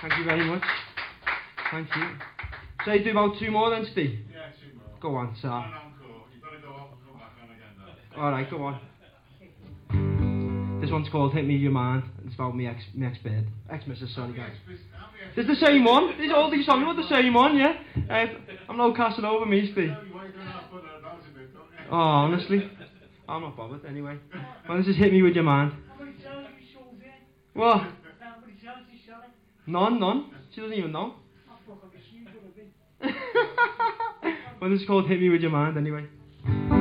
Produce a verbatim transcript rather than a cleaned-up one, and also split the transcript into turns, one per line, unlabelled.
Thank you very much. Thank you. So you do about two more then, Steve?
Yeah, two more.
Go on, sir.
One encore. You've got to go off and come back on again, though.
Alright, go on. This one's called Hit Me Your Mind. It's about me ex, me ex-bed. Ex-missus, sorry guys. It's the same one. These all these songs are the same one, yeah? Uh, I'm not casting over me, Steve. Oh, honestly. I'm not bothered, anyway. Well, this is Hit Me With Your Mind. What? None, none. She doesn't even know. Well, this is called Hit Me With Your Mind, anyway.